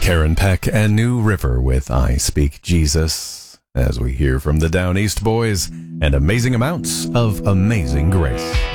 Karen Peck and New River with I Speak Jesus, as we hear from the Down East Boys and amazing amounts of Amazing Grace.